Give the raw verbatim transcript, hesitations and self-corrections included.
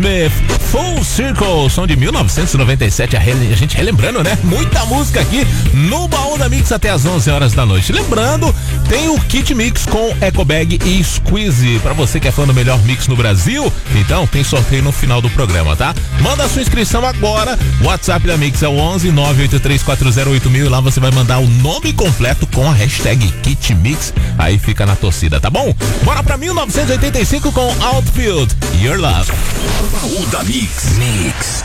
Smith, Full Circle, som de mil novecentos e noventa e sete, a, rele- a gente relembrando, né? Muita música aqui no Baú da Mix até as onze horas da noite. Lembrando, tem o Kit Mix com Eco Bag e Squeeze, pra você que é fã do melhor mix no Brasil, então tem sorteio no final do programa, tá? Manda a sua inscrição agora, o WhatsApp da Mix é o onze nove oito três quatro zero oito mil e lá você vai mandar o nome completo com a hashtag Kit Mix, aí fica na torcida, tá bom? Bora pra mil novecentos e oitenta e cinco com Outfield, Your Love. Baú da Mix. Mix.